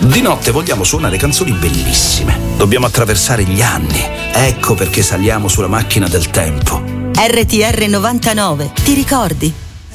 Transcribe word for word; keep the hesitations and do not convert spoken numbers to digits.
Di notte vogliamo suonare canzoni bellissime. Dobbiamo attraversare gli anni. Ecco perché saliamo sulla macchina del tempo. R T R novantanove, ti ricordi?